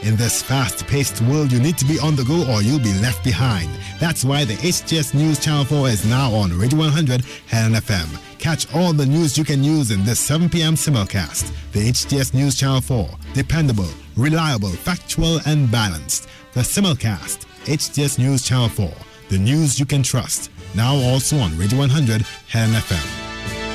In this fast-paced world, you need to be on the go or you'll be left behind. That's why the HTS News Channel 4 is now on Radio 100 Helen FM. Catch all the news you can use in this 7 p.m. simulcast. The HTS News Channel 4. Dependable, reliable, factual, and balanced. The simulcast. HTS News Channel 4. The news you can trust. Now also on Radio 100 Helen FM.